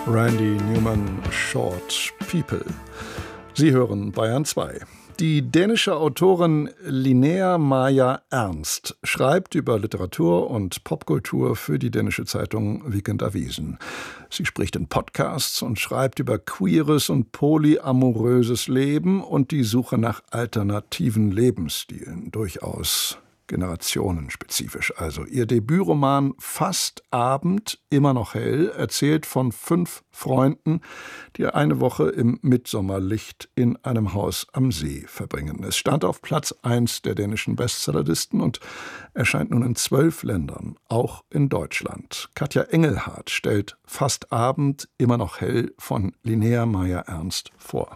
Randy Newman, Short People. Sie hören Bayern 2. Die dänische Autorin Linnea Maja Ernst schreibt über Literatur und Popkultur für die dänische Zeitung Weekendavisen. Sie spricht in Podcasts und schreibt über queeres und polyamoröses Leben und die Suche nach alternativen Lebensstilen, durchaus generationenspezifisch. Also ihr Debütroman Fast Abend, immer noch hell, erzählt von 5 Freunden, die eine Woche im Mittsommerlicht in einem Haus am See verbringen. Es stand auf Platz 1 der dänischen Bestsellerlisten und erscheint nun in 12 Ländern, auch in Deutschland. Katja Engelhardt stellt Fast Abend, immer noch hell von Linnea Maja Ernst vor.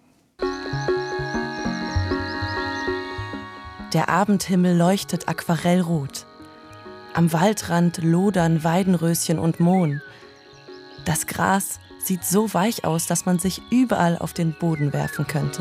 Der Abendhimmel leuchtet aquarellrot. Am Waldrand lodern Weidenröschen und Mohn. Das Gras sieht so weich aus, dass man sich überall auf den Boden werfen könnte.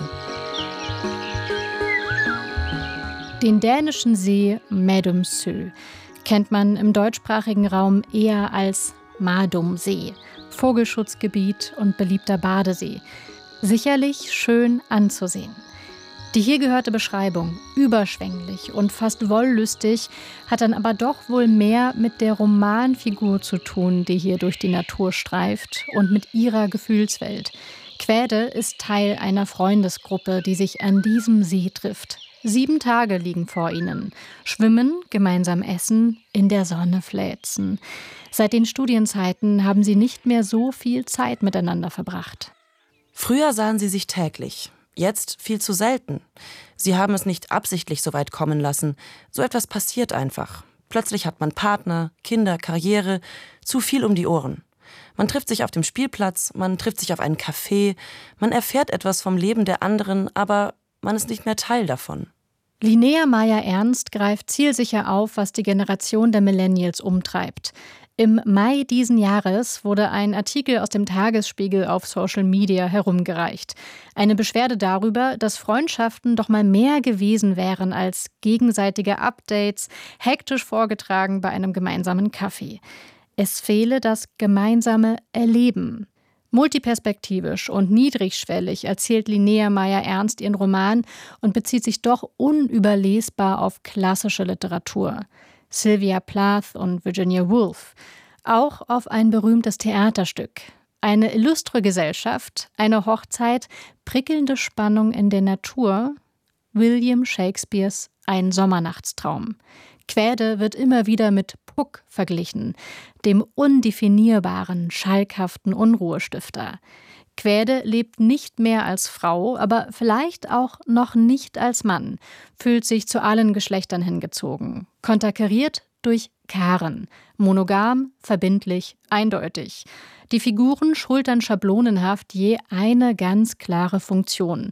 Den dänischen See Madumsø kennt man im deutschsprachigen Raum eher als Madum-See, Vogelschutzgebiet und beliebter Badesee. Sicherlich schön anzusehen. Die hier gehörte Beschreibung, überschwänglich und fast wollüstig, hat dann aber doch wohl mehr mit der Romanfigur zu tun, die hier durch die Natur streift und mit ihrer Gefühlswelt. Quäde ist Teil einer Freundesgruppe, die sich an diesem See trifft. 7 Tage liegen vor ihnen. Schwimmen, gemeinsam essen, in der Sonne fläzen. Seit den Studienzeiten haben sie nicht mehr so viel Zeit miteinander verbracht. Früher sahen sie sich täglich. Jetzt viel zu selten. Sie haben es nicht absichtlich so weit kommen lassen. So etwas passiert einfach. Plötzlich hat man Partner, Kinder, Karriere, zu viel um die Ohren. Man trifft sich auf dem Spielplatz, man trifft sich auf einen Café, man erfährt etwas vom Leben der anderen, aber man ist nicht mehr Teil davon. Linnea Maja Ernst greift zielsicher auf, was die Generation der Millennials umtreibt. Im Mai diesen Jahres wurde ein Artikel aus dem Tagesspiegel auf Social Media herumgereicht. Eine Beschwerde darüber, dass Freundschaften doch mal mehr gewesen wären als gegenseitige Updates, hektisch vorgetragen bei einem gemeinsamen Kaffee. Es fehle das gemeinsame Erleben. Multiperspektivisch und niedrigschwellig erzählt Linnea Maja Ernst ihren Roman und bezieht sich doch unüberlesbar auf klassische Literatur. Sylvia Plath und Virginia Woolf. Auch auf ein berühmtes Theaterstück. Eine illustre Gesellschaft, eine Hochzeit, prickelnde Spannung in der Natur. William Shakespeares Ein Sommernachtstraum. Quäde wird immer wieder mit Puck verglichen, dem undefinierbaren, schalkhaften Unruhestifter. Quäde lebt nicht mehr als Frau, aber vielleicht auch noch nicht als Mann, fühlt sich zu allen Geschlechtern hingezogen, konterkariert durch Karen, monogam, verbindlich, eindeutig. Die Figuren schultern schablonenhaft je eine ganz klare Funktion.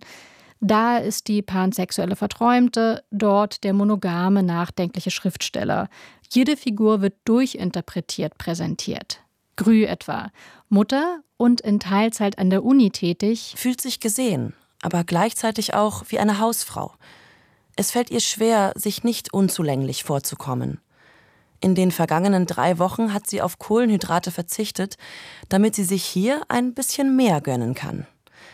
Da ist die pansexuelle Verträumte, dort der monogame, nachdenkliche Schriftsteller. Jede Figur wird durchinterpretiert präsentiert. Grü etwa, Mutter und in Teilzeit an der Uni tätig, Fühlt sich gesehen, aber gleichzeitig auch wie eine Hausfrau. Es fällt ihr schwer, sich nicht unzulänglich vorzukommen. In den vergangenen 3 Wochen hat sie auf Kohlenhydrate verzichtet, damit sie sich hier ein bisschen mehr gönnen kann.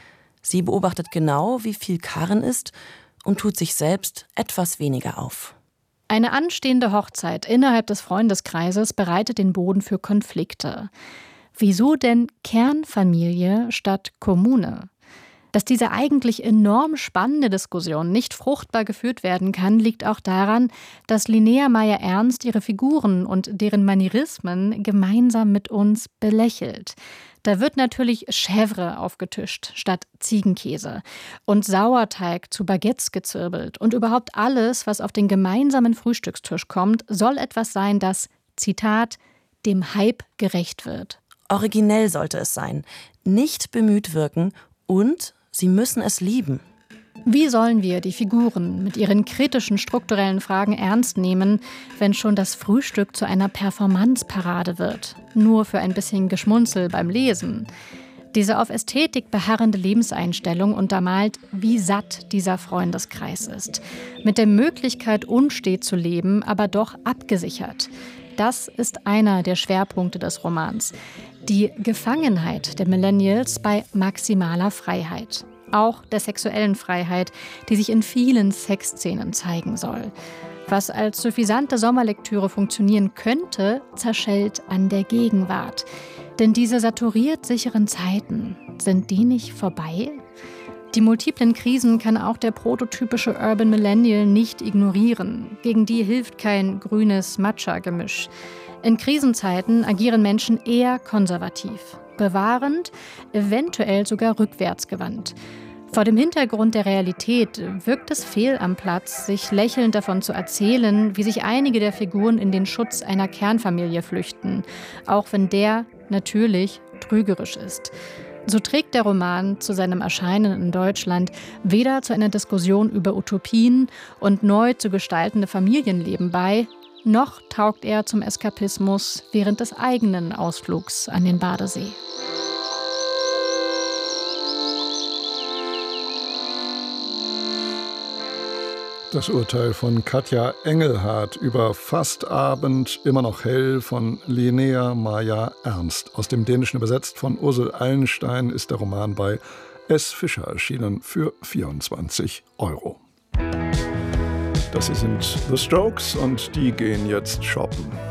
Sie beobachtet genau, wie viel Karen ist und tut sich selbst etwas weniger auf. Eine anstehende Hochzeit innerhalb des Freundeskreises bereitet den Boden für Konflikte. Wieso denn Kernfamilie statt Kommune? Dass diese eigentlich enorm spannende Diskussion nicht fruchtbar geführt werden kann, liegt auch daran, dass Linnea Maja Ernst ihre Figuren und deren Manierismen gemeinsam mit uns belächelt. Da wird natürlich Chèvre aufgetischt statt Ziegenkäse und Sauerteig zu Baguettes gezirbelt. Und überhaupt alles, was auf den gemeinsamen Frühstückstisch kommt, soll etwas sein, das, Zitat, dem Hype gerecht wird. Originell sollte es sein, nicht bemüht wirken und sie müssen es lieben. Wie sollen wir die Figuren mit ihren kritischen strukturellen Fragen ernst nehmen, wenn schon das Frühstück zu einer Performanceparade wird? Nur für ein bisschen Geschmunzel beim Lesen. Diese auf Ästhetik beharrende Lebenseinstellung untermalt, wie satt dieser Freundeskreis ist. Mit der Möglichkeit, unstet zu leben, aber doch abgesichert. Das ist einer der Schwerpunkte des Romans. Die Gefangenheit der Millennials bei maximaler Freiheit. Auch der sexuellen Freiheit, die sich in vielen Sexszenen zeigen soll. Was als suffisante Sommerlektüre funktionieren könnte, zerschellt an der Gegenwart. Denn diese saturiert sicheren Zeiten, sind die nicht vorbei? Die multiplen Krisen kann auch der prototypische Urban Millennial nicht ignorieren. Gegen die hilft kein grünes Matcha-Gemisch. In Krisenzeiten agieren Menschen eher konservativ, bewahrend, eventuell sogar rückwärtsgewandt. Vor dem Hintergrund der Realität wirkt es fehl am Platz, sich lächelnd davon zu erzählen, wie sich einige der Figuren in den Schutz einer Kernfamilie flüchten, auch wenn der natürlich trügerisch ist. So trägt der Roman zu seinem Erscheinen in Deutschland weder zu einer Diskussion über Utopien und neu zu gestaltende Familienleben bei, noch taugt er zum Eskapismus während des eigenen Ausflugs an den Badesee. Das Urteil von Katja Engelhardt über Fastabend, immer noch hell von Linnea Maja Ernst. Aus dem Dänischen übersetzt von Ursel Allenstein ist der Roman bei S. Fischer erschienen für 24 €. Das hier sind The Strokes und die gehen jetzt shoppen.